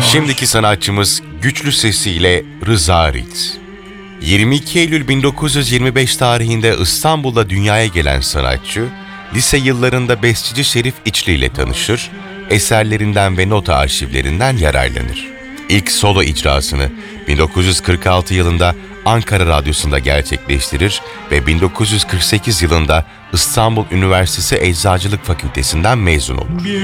Şimdiki sanatçımız güçlü sesiyle Rıza Ritz. 22 Eylül 1925 tarihinde İstanbul'da dünyaya gelen sanatçı, lise yıllarında besteci Şerif İçli ile tanışır, eserlerinden ve nota arşivlerinden yararlanır. İlk solo icrasını 1946 yılında Ankara Radyosu'nda gerçekleştirir ve 1948 yılında İstanbul Üniversitesi Eczacılık Fakültesinden mezun olur.